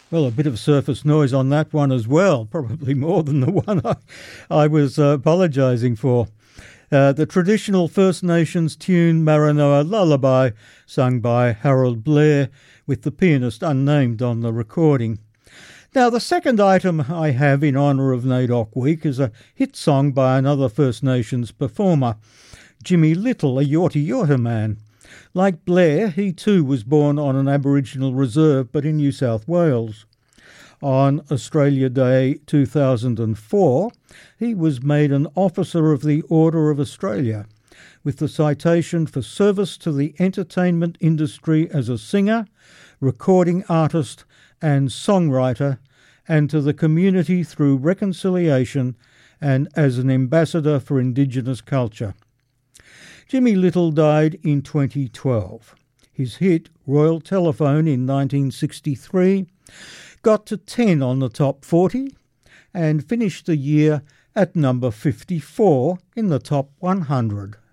Well, a bit of surface noise on that one as well, probably more than the one I was apologising for. The traditional First Nations tune Maranoa Lullaby, sung by Harold Blair, with the pianist unnamed on the recording. Now, the second item I have in honour of NAIDOC Week is a hit song by another First Nations performer, Jimmy Little, a Yorta Yorta man. Like Blair, he too was born on an Aboriginal reserve but in New South Wales. On Australia Day 2004, he was made an Officer of the Order of Australia, with the citation for service to the entertainment industry as a singer, recording artist and songwriter, and to the community through reconciliation and as an ambassador for Indigenous culture. Jimmy Little died in 2012. His hit, Royal Telephone, in 1963, got to 10 on the top 40 and finished the year at number 54 in the top 100.